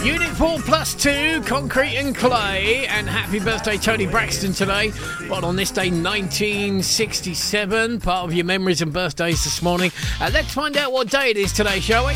Unit 4 plus 2, Concrete and Clay. And happy birthday, Tony Braxton, today. But on this day, 1967. Part of your memories and birthdays this morning. Let's find out what day it is today, shall we?